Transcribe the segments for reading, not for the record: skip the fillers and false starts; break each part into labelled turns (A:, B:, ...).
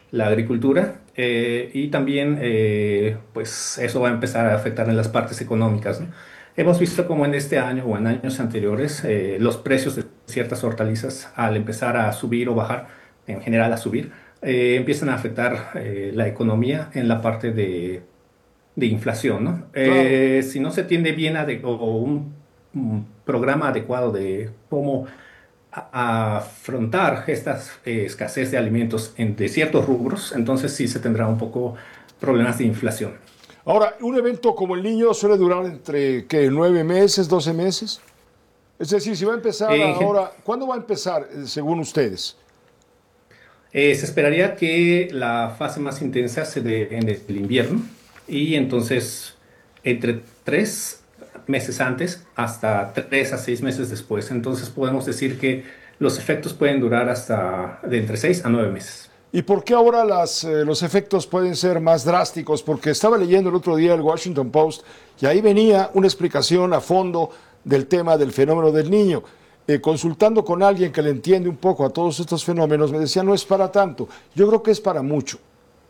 A: la agricultura, y también pues eso va a empezar a afectar en las partes económicas, ¿no? Hemos visto como en este año o en años anteriores los precios de ciertas hortalizas al empezar a subir o bajar, en general a subir, empiezan a afectar la economía en la parte de inflación, ¿no?
B: Claro.
A: Si no se tiene bien o un programa adecuado de cómo a afrontar esta escasez de alimentos de ciertos rubros, entonces sí se tendrá un poco problemas de inflación.
B: Ahora, un evento como el Niño suele durar entre, ¿qué? ¿9 meses, 12 meses? Es decir, si va a empezar
A: En gen-
B: ahora, ¿cuándo va a empezar, según ustedes?
A: Se esperaría que la fase más intensa se dé en el invierno y entonces entre 3 meses antes hasta 3 a 6 meses después. Entonces podemos decir que los efectos pueden durar hasta de entre 6 a 9 meses.
B: ¿Y por qué ahora los efectos pueden ser más drásticos? Porque estaba leyendo el otro día el Washington Post y ahí venía una explicación a fondo del tema del fenómeno del niño. Consultando con alguien que le entiende un poco a todos estos fenómenos, me decía, no es para tanto, yo creo que es para mucho.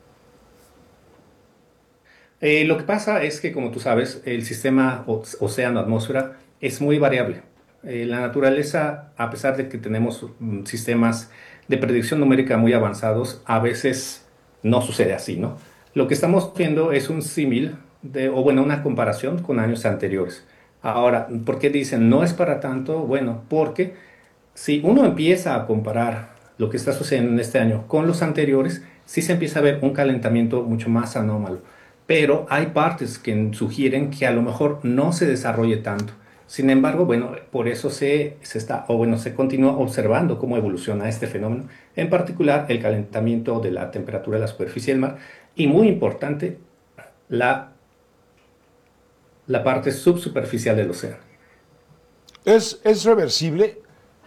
A: Lo que pasa es que, como tú sabes, el sistema océano-atmósfera es muy variable. La naturaleza, a pesar de que tenemos sistemas de predicción numérica muy avanzados, a veces no sucede así, ¿no? Lo que estamos viendo es un símil o bueno, una comparación con años anteriores. Ahora, ¿por qué dicen no es para tanto? Bueno, porque si uno empieza a comparar lo que está sucediendo en este año con los anteriores, sí se empieza a ver un calentamiento mucho más anómalo. Pero hay partes que sugieren que a lo mejor no se desarrolle tanto. Sin embargo, bueno, por eso se continúa observando cómo evoluciona este fenómeno, en particular el calentamiento de la temperatura de la superficie del mar y muy importante, la, la parte subsuperficial del océano.
B: ¿Es reversible?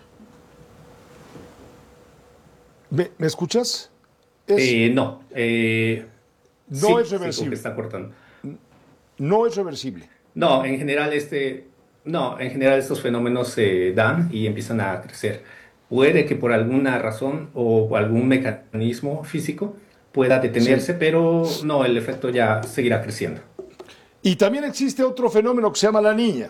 B: ¿Me escuchas? Es,
A: No,
B: no es
A: sí, sí, como que
B: reversible.
A: está cortando.
B: No es reversible.
A: No, en general no, en general estos fenómenos se dan y empiezan a crecer. Puede que por alguna razón o algún mecanismo físico pueda
B: Sí.
A: detenerse, pero no, el efecto ya seguirá creciendo.
B: Y también existe otro fenómeno que se llama la niña.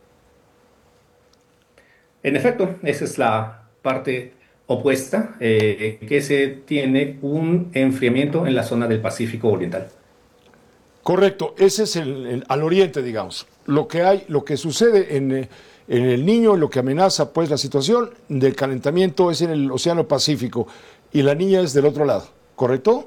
A: En efecto, esa es la parte opuesta, que se tiene un enfriamiento en la zona del Pacífico Oriental.
B: Correcto, ese es al oriente, digamos. Lo que hay, lo que sucede en el Niño, lo que amenaza pues la situación del calentamiento es en el Océano Pacífico y la niña es del otro lado, ¿correcto?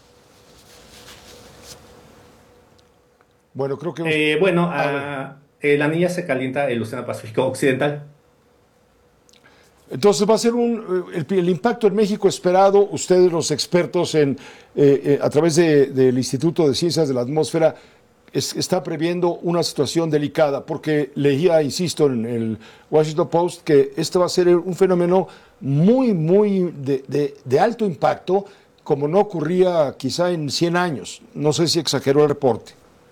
B: Bueno, creo que
A: Bueno,
B: a ver.
A: la niña se calienta el Océano Pacífico Occidental.
B: Entonces va a ser el impacto en México esperado. Ustedes, los expertos a través del Instituto de Ciencias de la Atmósfera, está previendo una situación delicada, porque leía, insisto, en el Washington Post que este va a ser un fenómeno muy, muy de alto impacto, como no ocurría quizá en 100 años. No sé si exageró el reporte.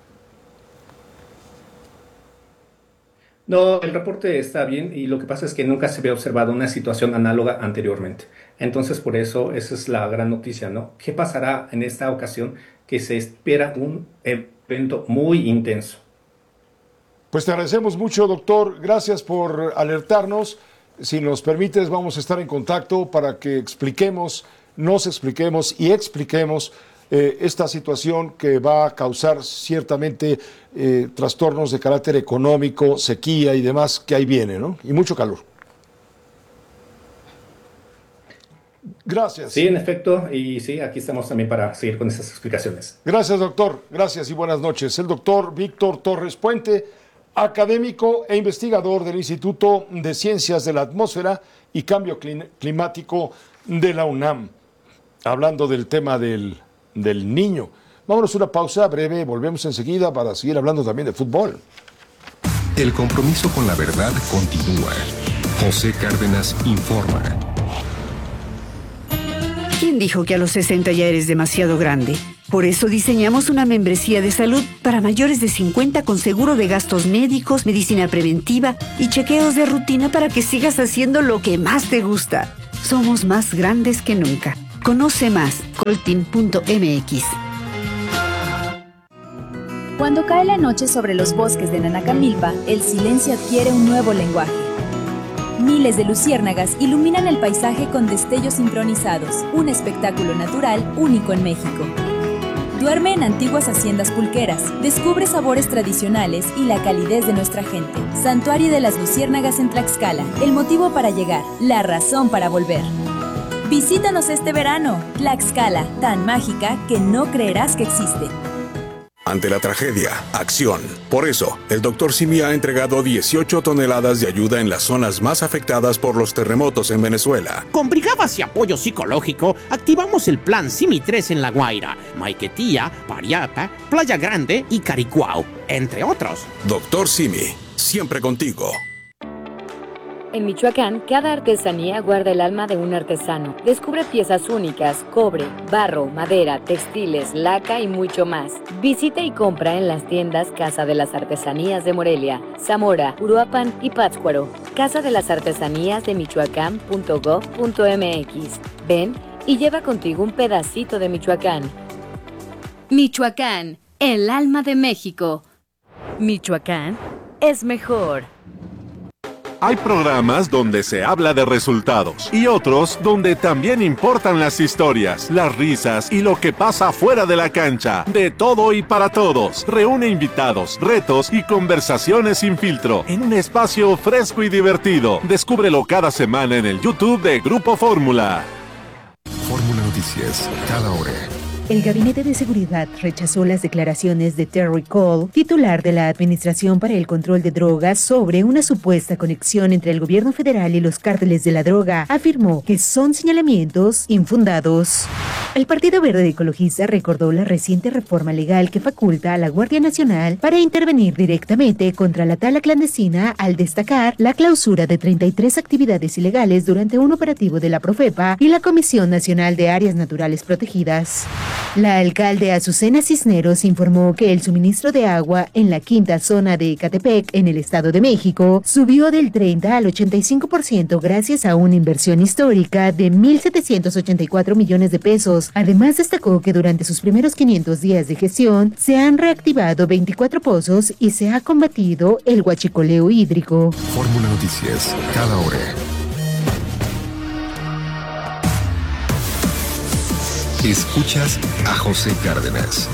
A: No, el reporte está bien y lo que pasa es que nunca se había observado una situación análoga anteriormente. Entonces, por eso, esa es la gran noticia, ¿no? ¿Qué pasará en esta ocasión que se espera un evento muy intenso?
B: Pues te agradecemos mucho, doctor. Gracias por alertarnos. Si nos permites, vamos a estar en contacto para que nos expliquemos y expliquemos esta situación que va a causar ciertamente trastornos de carácter económico, sequía y demás que ahí viene, ¿no? Y mucho calor.
A: Sí,
B: Gracias.
A: en efecto, y sí, aquí estamos también para seguir con esas explicaciones.
B: Gracias, doctor. Gracias y buenas noches. El doctor Víctor Torres Puente, académico e investigador del Instituto de Ciencias de la Atmósfera y Cambio Climático de la UNAM, hablando del tema del niño. Vámonos a una pausa breve, volvemos enseguida para seguir hablando también de fútbol.
C: El compromiso con la verdad continúa. José Cárdenas informa.
D: ¿Quién dijo que a los 60 ya eres demasiado grande? Por eso diseñamos una membresía de salud para mayores de 50 con seguro de gastos médicos, medicina preventiva y chequeos de rutina para que sigas haciendo lo que más te gusta. Somos más grandes que nunca. Conoce más, coltin.mx.
E: Cuando cae la noche sobre los bosques de Nanacamilpa, el silencio adquiere un nuevo lenguaje. Miles de luciérnagas iluminan el paisaje con destellos sincronizados, un espectáculo natural único en México. Duerme en antiguas haciendas pulqueras, descubre sabores tradicionales y la calidez de nuestra gente. Santuario de las Luciérnagas en Tlaxcala, el motivo para llegar, la razón para volver. Visítanos este verano, Tlaxcala, tan mágica que no creerás que existe.
F: Ante la tragedia, acción. Por eso, el Dr. Simi ha entregado 18 toneladas de ayuda en las zonas más afectadas por los terremotos en Venezuela.
G: Con brigadas y apoyo psicológico, activamos el Plan Simi 3 en La Guaira, Maiquetía, Pariata, Playa Grande y Caricuao, entre otros.
F: Dr. Simi, siempre contigo.
H: En Michoacán, cada artesanía guarda el alma de un artesano. Descubre piezas únicas, cobre, barro, madera, textiles, laca y mucho más. Visita y compra en las tiendas Casa de las Artesanías de Morelia, Zamora, Uruapan y Pátzcuaro. Casa de las Artesanías de Michoacán.gov.mx. Ven y lleva contigo un pedacito de Michoacán. Michoacán, el alma de México. Michoacán es mejor.
I: Hay programas donde se habla de resultados y otros donde también importan las historias, las risas y lo que pasa fuera de la cancha. De todo y para todos. Reúne invitados, retos y conversaciones sin filtro en un espacio fresco y divertido. Descúbrelo cada semana en el YouTube de Grupo Fórmula.
C: Fórmula Noticias, cada hora.
J: El Gabinete de Seguridad rechazó las declaraciones de Terry Cole, titular de la Administración para el Control de Drogas, sobre una supuesta conexión entre el gobierno federal y los cárteles de la droga. Afirmó que son señalamientos infundados. El Partido Verde Ecologista recordó la reciente reforma legal que faculta a la Guardia Nacional para intervenir directamente contra la tala clandestina, al destacar la clausura de 33 actividades ilegales durante un operativo de la Profepa y la Comisión Nacional de Áreas Naturales Protegidas. La alcalde Azucena Cisneros informó que el suministro de agua en la quinta zona de Ecatepec, en el Estado de México, subió del 30 al 85% gracias a una inversión histórica de 1.784 millones de pesos. Además, destacó que durante sus primeros 500 días de gestión se han reactivado 24 pozos y se ha combatido el huachicoleo hídrico.
C: Fórmula Noticias, cada hora. Escuchas a José Cárdenas.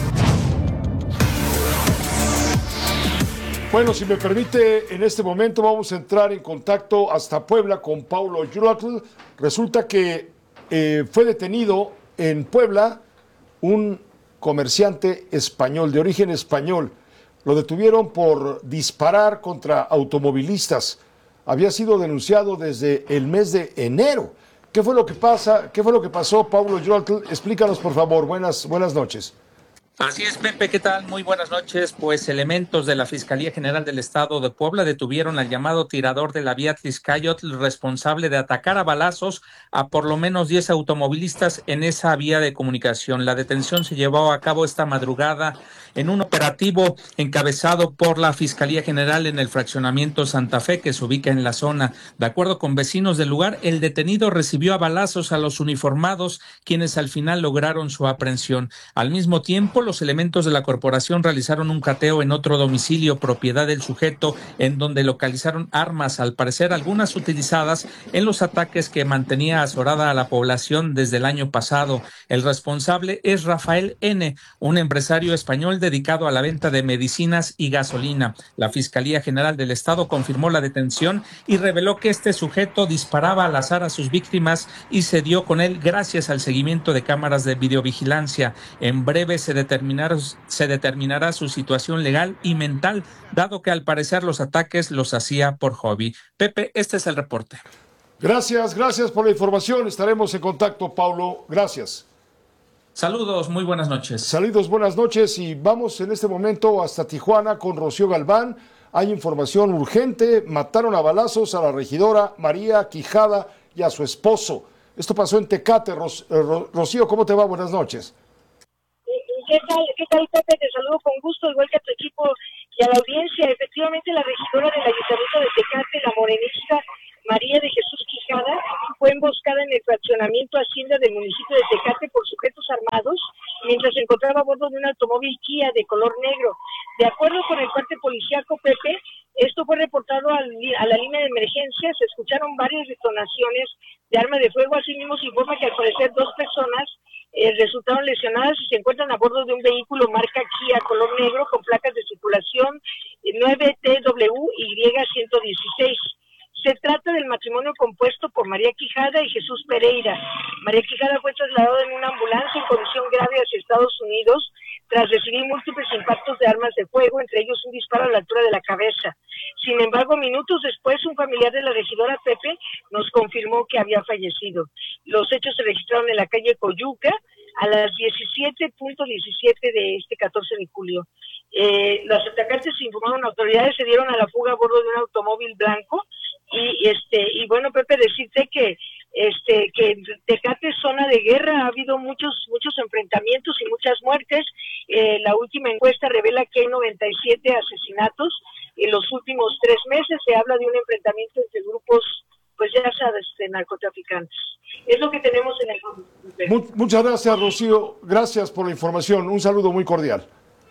B: Bueno, si me permite, en este momento vamos a entrar en contacto hasta Puebla con Paulo Yurotl. Resulta que fue detenido en Puebla un comerciante español, de origen español. Lo detuvieron por disparar contra automovilistas. Había sido denunciado desde el mes de enero. ¿Qué fue lo que pasa? ¿Qué fue lo que pasó, Paulo Yurotl? Explícanos, por favor. Buenas noches.
K: Así es, Pepe, ¿qué tal? Muy buenas noches. Pues elementos de la Fiscalía General del Estado de Puebla detuvieron al llamado tirador de la vía Tliscayotl, responsable de atacar a balazos a por lo menos 10 automovilistas en esa vía de comunicación. La detención se llevó a cabo esta madrugada en un operativo encabezado por la Fiscalía General en el fraccionamiento Santa Fe, que se ubica en la zona. De acuerdo con vecinos del lugar, el detenido recibió a balazos a los uniformados, quienes al final lograron su aprehensión. Al mismo tiempo, los elementos de la corporación realizaron un cateo en otro domicilio propiedad del sujeto, en donde localizaron armas, al parecer algunas utilizadas en los ataques que mantenía azorada a la población desde el año pasado. El responsable es Rafael N., un empresario español dedicado a la venta de medicinas y gasolina. La Fiscalía General del Estado confirmó la detención y reveló que este sujeto disparaba al azar a sus víctimas y se dio con él gracias al seguimiento de cámaras de videovigilancia. En breve se determinará su situación legal y mental, dado que al parecer los ataques los hacía por hobby. Pepe, este es el reporte.
B: Gracias por la información. Estaremos en contacto, Paulo. Gracias.
K: Saludos, muy buenas noches.
B: Saludos, buenas noches, y vamos en este momento hasta Tijuana con Rocío Galván. Hay información urgente: mataron a balazos a la regidora María Quijada y a su esposo. Esto pasó en Tecate. Rocío, ¿cómo te va? Buenas noches.
L: ¿Qué tal, Pepe? Te saludo con gusto, igual que a tu equipo y a la audiencia. Efectivamente, la regidora del Ayuntamiento de Tecate, la morenista María de Jesús Quijada, fue emboscada en el fraccionamiento Hacienda del municipio de Tecate por sujetos armados mientras se encontraba a bordo de un automóvil Kia de color negro. De acuerdo con el parte policíaco, Pepe, esto fue reportado a la línea de emergencia. Se escucharon varias detonaciones de arma de fuego. Asimismo, se informa que al parecer 2 personas resultaron lesionadas y se encuentran a bordo de un vehículo marca Kia color negro con placas de circulación 9TWY116. Se trata del matrimonio compuesto por María Quijada y Jesús Pereira. María Quijada fue trasladada en una ambulancia en condición grave hacia Estados Unidos tras recibir múltiples impactos de armas de fuego, entre ellos un disparo a la altura de la cabeza. Sin embargo, minutos después, un familiar de la regidora Pepe nos confirmó que había fallecido. Los hechos se registraron en la calle Coyuca a las 17:17 de este 14 de julio. Los atacantes, informaron autoridades, se dieron a la fuga a bordo de un automóvil blanco y bueno, Pepe, decirte que en Tecate, zona de guerra, ha habido muchos enfrentamientos y muchas muertes. La última encuesta revela que hay 97 asesinatos en los últimos 3 meses. Se habla de un enfrentamiento entre grupos, pues ya sabes, de narcotraficantes. Es lo que tenemos en el...
B: Muchas gracias, Rocío. Gracias por la información. Un saludo muy cordial.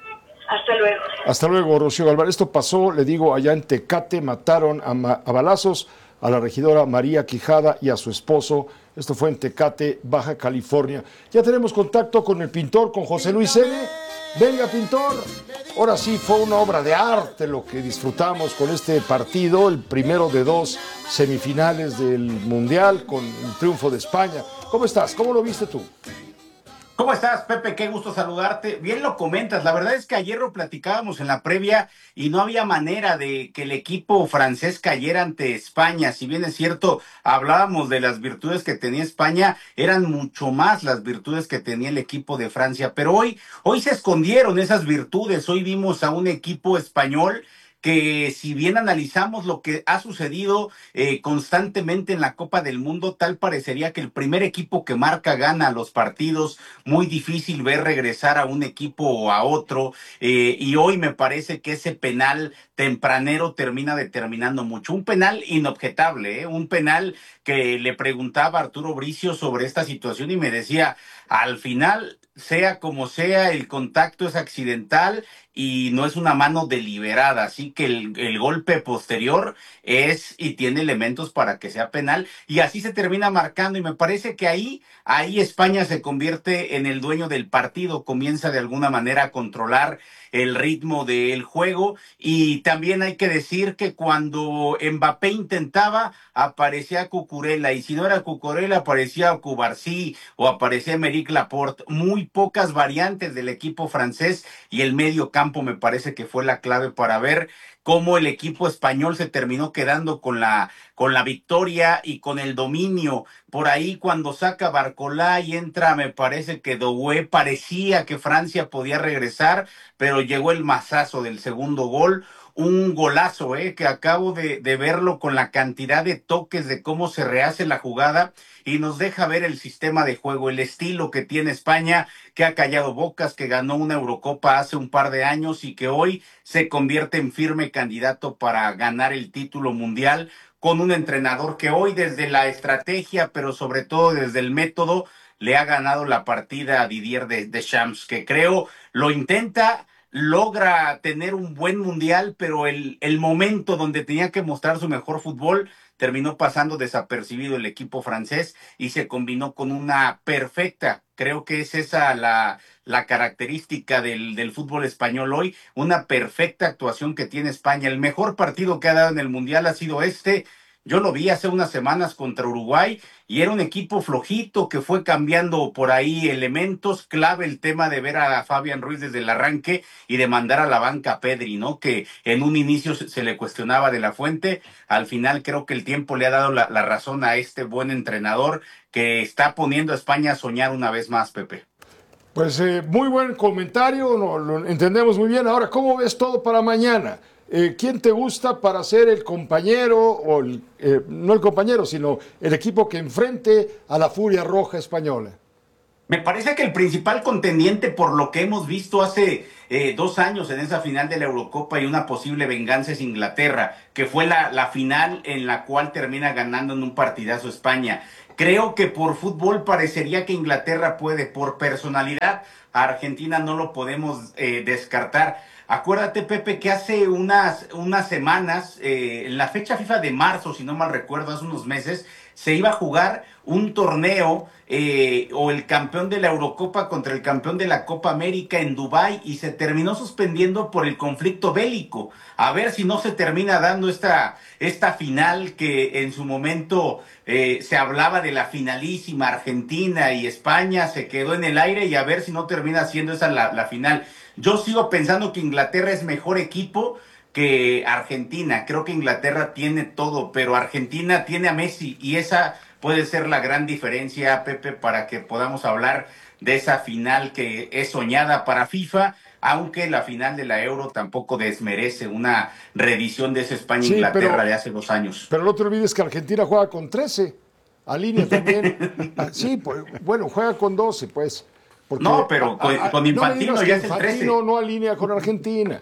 L: Hasta luego.
B: Hasta luego, Rocío Álvarez. Esto pasó, le digo, allá en Tecate. Mataron a balazos a la regidora María Quijada y a su esposo. Esto fue en Tecate, Baja California. Ya tenemos contacto con el pintor, con José Luis N. Venga, pintor. Ahora sí, fue una obra de arte lo que disfrutamos con este partido, el primero de 2 semifinales del Mundial con el triunfo de España. ¿Cómo estás? ¿Cómo lo viste tú?
M: ¿Cómo estás, Pepe? Qué gusto saludarte. Bien lo comentas. La verdad es que ayer lo platicábamos en la previa y no había manera de que el equipo francés cayera ante España. Si bien es cierto, hablábamos de las virtudes que tenía España, eran mucho más las virtudes que tenía el equipo de Francia. Pero hoy se escondieron esas virtudes. Hoy vimos a un equipo español que, si bien analizamos lo que ha sucedido constantemente en la Copa del Mundo, tal parecería que el primer equipo que marca gana los partidos. Muy difícil ver regresar a un equipo o a otro, y hoy me parece que ese penal tempranero termina determinando mucho. Un penal inobjetable, un penal que le preguntaba a Arturo Bricio sobre esta situación y me decía, al final, sea como sea, el contacto es accidental y no es una mano deliberada, así que el golpe posterior es y tiene elementos para que sea penal, y así se termina marcando, y me parece que ahí España se convierte en el dueño del partido, comienza de alguna manera a controlar el ritmo del juego, y también hay que decir que cuando Mbappé intentaba, aparecía Cucurella, y si no era Cucurella, aparecía Cubarsí o aparecía Aymeric Laporte. Muy pocas variantes del equipo francés, y el medio campo me parece que fue la clave para ver cómo el equipo español se terminó quedando con la victoria y con el dominio. Por ahí cuando saca Barcolá y entra, me parece que Doué, parecía que Francia podía regresar, pero llegó el mazazo del segundo gol. Un golazo, que acabo de verlo con la cantidad de toques, de cómo se rehace la jugada, y nos deja ver el sistema de juego, el estilo que tiene España, que ha callado bocas, que ganó una Eurocopa hace un par de años y que hoy se convierte en firme candidato para ganar el título mundial, con un entrenador que hoy, desde la estrategia, pero sobre todo desde el método, le ha ganado la partida a Didier Deschamps, que creo lo intenta, logra tener un buen mundial, pero el momento donde tenía que mostrar su mejor fútbol terminó pasando desapercibido el equipo francés y se combinó con una perfecta, creo que es esa la característica del fútbol español hoy, una perfecta actuación que tiene España. El mejor partido que ha dado en el mundial ha sido este. Yo lo vi hace unas semanas contra Uruguay y era un equipo flojito que fue cambiando por ahí elementos. Clave el tema de ver a Fabián Ruiz desde el arranque y de mandar a la banca a Pedri, ¿no? Que en un inicio se le cuestionaba de la Fuente. Al final creo que el tiempo le ha dado la razón a este buen entrenador que está poniendo a España a soñar una vez más, Pepe.
B: Pues muy buen comentario, lo entendemos muy bien. Ahora, ¿cómo ves todo para mañana? ¿Quién te gusta para ser el compañero, o no el compañero, sino el equipo que enfrente a la Furia Roja española?
M: Me parece que el principal contendiente, por lo que hemos visto hace 2 años en esa final de la Eurocopa y una posible venganza es Inglaterra, que fue la final en la cual termina ganando en un partidazo España. Creo que por fútbol parecería que Inglaterra puede, por personalidad, a Argentina no lo podemos descartar. Acuérdate, Pepe, que hace unas semanas, en la fecha FIFA de marzo, si no mal recuerdo, hace unos meses, se iba a jugar un torneo o el campeón de la Eurocopa contra el campeón de la Copa América en Dubái y se terminó suspendiendo por el conflicto bélico. A ver si no se termina dando esta final que en su momento se hablaba de la finalísima Argentina y España, se quedó en el aire y a ver si no termina siendo esa la final. Yo sigo pensando que Inglaterra es mejor equipo que Argentina. Creo que Inglaterra tiene todo, pero Argentina tiene a Messi y esa puede ser la gran diferencia, Pepe, para que podamos hablar de esa final que es soñada para FIFA, aunque la final de la Euro tampoco desmerece una reedición de ese España-Inglaterra de hace 2 años.
B: Pero no te olvides que Argentina juega con 13, alinea también. Sí, pues, bueno, juega con 12, pues. Porque,
M: no, pero con Infantino
B: no
M: ya es el 13.
B: Infantino no alinea con Argentina.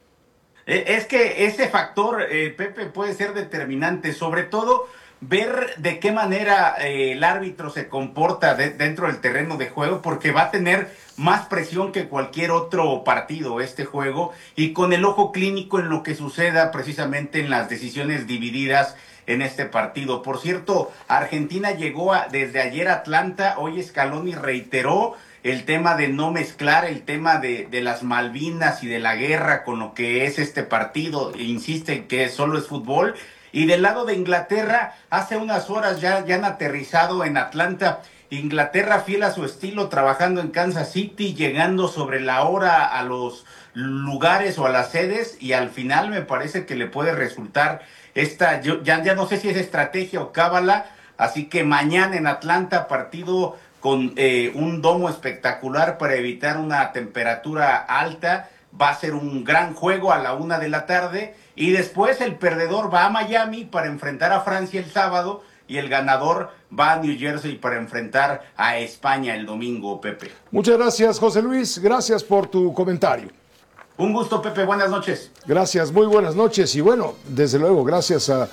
M: Es que ese factor, Pepe, puede ser determinante, sobre todo ver de qué manera el árbitro se comporta dentro del terreno de juego, porque va a tener más presión que cualquier otro partido este juego, y con el ojo clínico en lo que suceda precisamente en las decisiones divididas en este partido. Por cierto, Argentina llegó desde ayer a Atlanta, hoy Scaloni reiteró el tema de no mezclar el tema de las Malvinas y de la guerra con lo que es este partido, e insiste que solo es fútbol. Y del lado de Inglaterra, hace unas horas ya han aterrizado en Atlanta. Inglaterra fiel a su estilo, trabajando en Kansas City, llegando sobre la hora a los lugares o a las sedes, y al final me parece que le puede resultar ya no sé si es estrategia o cábala, así que mañana en Atlanta partido con un domo espectacular para evitar una temperatura alta. Va a ser un gran juego a la 1 de la tarde y después el perdedor va a Miami para enfrentar a Francia el sábado y el ganador va a New Jersey para enfrentar a España el domingo, Pepe.
B: Muchas gracias, José Luis. Gracias por tu comentario.
M: Un gusto, Pepe. Buenas noches.
B: Gracias, muy buenas noches. Y bueno, desde luego, gracias a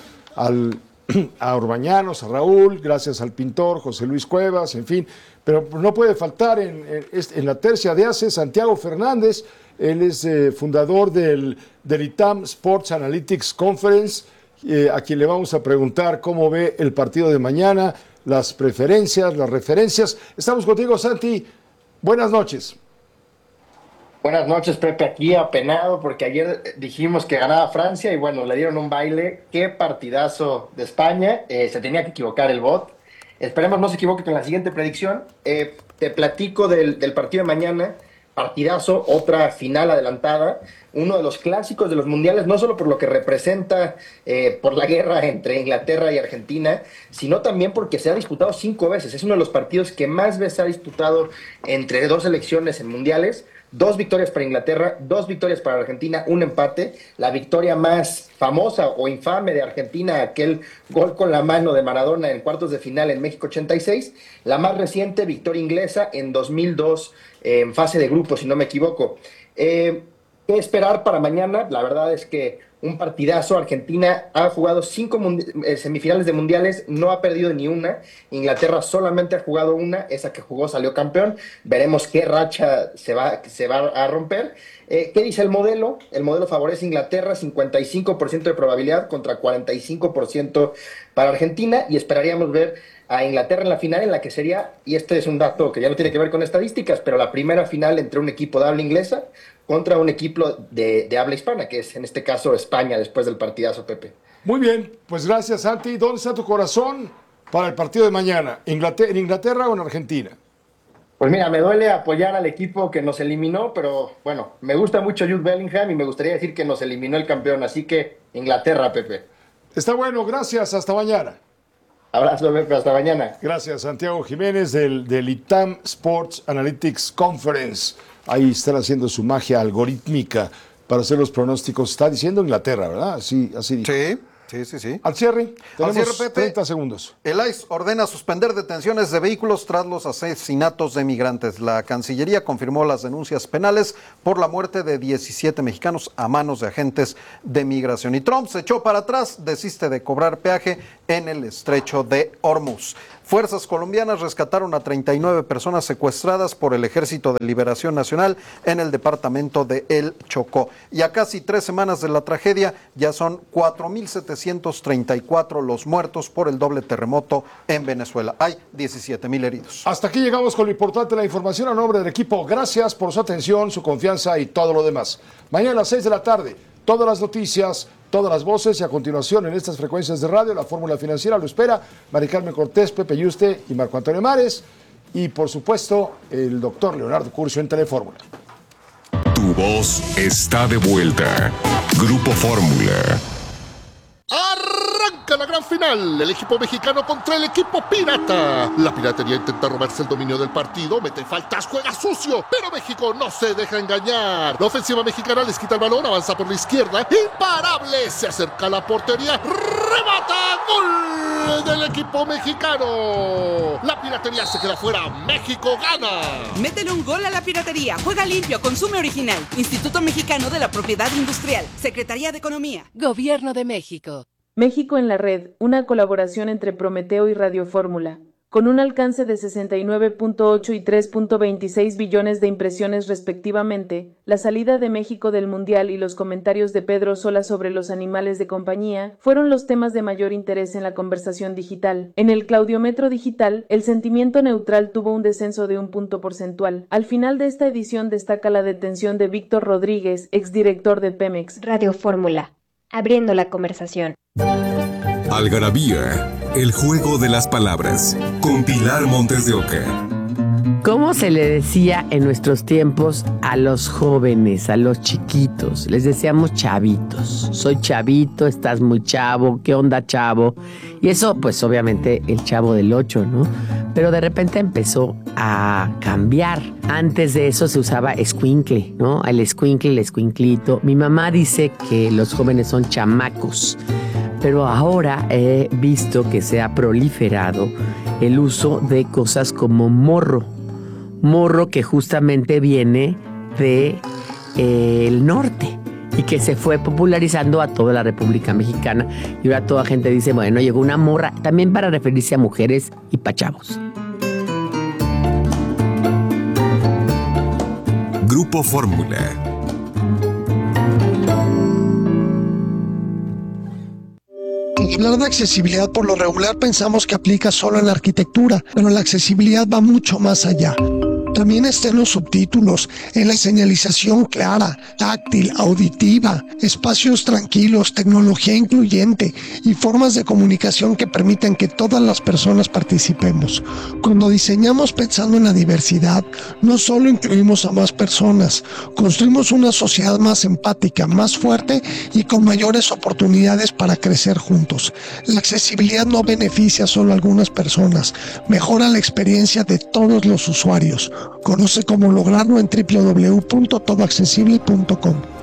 B: Orbañanos, a Raúl, gracias al pintor José Luis Cuevas, en fin. Pero no puede faltar en la tercia de ACE Santiago Fernández. Él es fundador del ITAM Sports Analytics Conference, a quien le vamos a preguntar cómo ve el partido de mañana, las preferencias, las referencias. Estamos contigo, Santi. Buenas noches.
N: Buenas noches, Pepe, aquí apenado porque ayer dijimos que ganaba Francia y bueno, le dieron un baile. Qué partidazo de España. Se tenía que equivocar el bot. Esperemos no se equivoque con la siguiente predicción. Te platico del partido de mañana. Partidazo, otra final adelantada, uno de los clásicos de los mundiales, no solo por lo que representa por la guerra entre Inglaterra y Argentina, sino también porque se ha disputado 5 veces. Es uno de los partidos que más veces se ha disputado entre 2 selecciones en mundiales. 2 victorias para Inglaterra, 2 victorias para Argentina, un empate. La victoria más famosa o infame de Argentina, aquel gol con la mano de Maradona en cuartos de final en México 86. La más reciente, victoria inglesa en 2002 en fase de grupos, si no me equivoco. ¿Qué esperar para mañana? La verdad es que un partidazo. Argentina ha jugado 5 semifinales de mundiales, no ha perdido ni una. Inglaterra solamente ha jugado una, esa que jugó salió campeón. Veremos qué racha se va a romper. ¿Qué dice el modelo? El modelo favorece a Inglaterra, 55% de probabilidad contra 45% para Argentina, y esperaríamos ver a Inglaterra en la final, en la que sería, y este es un dato que ya no tiene que ver con estadísticas, pero la primera final entre un equipo de habla inglesa contra un equipo de habla hispana, que es en este caso España, después del partidazo, Pepe.
B: Muy bien, pues gracias, Santi. ¿Dónde está tu corazón para el partido de mañana? ¿En Inglaterra o en Argentina?
N: Pues mira, me duele apoyar al equipo que nos eliminó, pero bueno, me gusta mucho Jude Bellingham y me gustaría decir que nos eliminó el campeón, así que Inglaterra, Pepe.
B: Está bueno, gracias, hasta mañana.
N: Abrazo, Pepe, hasta mañana.
B: Gracias, Santiago Jiménez del ITAM Sports Analytics Conference. Ahí están haciendo su magia algorítmica para hacer los pronósticos. Está diciendo Inglaterra, ¿verdad? Así.
O: Sí. Sí.
B: Al cierre, tenemos
O: Pepe,
B: 30 segundos.
O: El ICE ordena suspender detenciones de vehículos tras los asesinatos de migrantes. La Cancillería confirmó las denuncias penales por la muerte de 17 mexicanos a manos de agentes de migración. Y Trump se echó para atrás, desiste de cobrar peaje en el estrecho de Hormuz. Fuerzas colombianas rescataron a 39 personas secuestradas por el Ejército de Liberación Nacional en el departamento de El Chocó. Y a casi 3 semanas de la tragedia, ya son 4.734 los muertos por el doble terremoto en Venezuela. Hay 17,000 heridos.
B: Hasta aquí llegamos con lo importante de la información a nombre del equipo. Gracias por su atención, su confianza y todo lo demás. Mañana a las 6 de la tarde, todas las noticias, todas las voces, y a continuación en estas frecuencias de radio, la Fórmula Financiera lo espera Mari Carmen Cortés, Pepe Yuste y Marco Antonio Mares, y por supuesto el doctor Leonardo Curcio en Telefórmula.
C: Tu voz está de vuelta. Grupo Fórmula.
P: Arranca la gran final, el equipo mexicano contra el equipo pirata. La piratería intenta robarse el dominio del partido, mete faltas, juega sucio, pero México no se deja engañar. La ofensiva mexicana les quita el balón, avanza por la izquierda, imparable, se acerca a la portería, remata, gol del equipo mexicano. La piratería se queda fuera, México gana.
Q: Métele un gol a la piratería, juega limpio, consume original. Instituto Mexicano de la Propiedad Industrial, Secretaría de Economía, Gobierno de México.
R: México en la red, una colaboración entre Prometeo y Radio Fórmula, con un alcance de 69.8 y 3.26 billones de impresiones respectivamente. La salida de México del Mundial y los comentarios de Pedro Sola sobre los animales de compañía fueron los temas de mayor interés en la conversación digital. En el Claudiometro digital, el sentimiento neutral tuvo un descenso de 1 punto porcentual. Al final de esta edición destaca la detención de Víctor Rodríguez, exdirector de Pemex.
S: Radio Fórmula, abriendo la conversación.
C: Algarabía, el juego de las palabras, con Pilar Montes de Oca.
T: ¿Cómo se le decía en nuestros tiempos a los jóvenes, a los chiquitos? Les decíamos chavitos. Soy chavito, estás muy chavo, ¿qué onda, chavo? Y eso, pues obviamente el Chavo del 8, ¿no? Pero de repente empezó a cambiar. Antes de eso se usaba escuincle, ¿no? El escuincle, el escuinclito. Mi mamá dice que los jóvenes son chamacos. Pero ahora he visto que se ha proliferado el uso de cosas como morro. Morro que justamente viene de el norte y que se fue popularizando a toda la República Mexicana. Y ahora toda gente dice, bueno, llegó una morra, también para referirse a mujeres y pa' chavos.
C: Grupo Fórmula.
U: Hablar de accesibilidad por lo regular pensamos que aplica solo en la arquitectura, pero la accesibilidad va mucho más allá. También está en los subtítulos, en la señalización clara, táctil, auditiva, espacios tranquilos, tecnología incluyente y formas de comunicación que permitan que todas las personas participemos. Cuando diseñamos pensando en la diversidad, no solo incluimos a más personas, construimos una sociedad más empática, más fuerte y con mayores oportunidades para crecer juntos. La accesibilidad no beneficia solo a algunas personas, mejora la experiencia de todos los usuarios. Conoce cómo lograrlo en www.todoaccesible.com.